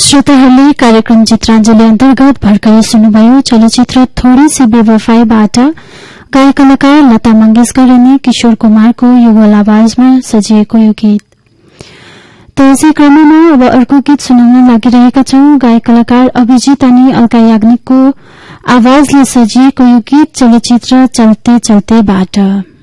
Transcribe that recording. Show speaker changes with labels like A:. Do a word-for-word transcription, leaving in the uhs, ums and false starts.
A: श्रोताहरूले कार्यक्रम चित्राञ्जली अन्तर्गत भर्खरै सुन्नुभयो चलचित्र थोड़ी सी बेवफाईबाट गायक कलाकार लता मंगेशकर अनि किशोर कुमारको युगल आवाजमा सजिएको यो गीत। त यसै क्रममा अब अर्को गीत सुनाउन लागिरहेका छौं। गायक कलाकार अभिजित अनि अलका याग्निकको आवाजले सजिएको यो गीत चलचित्र चलते चलतेबाट।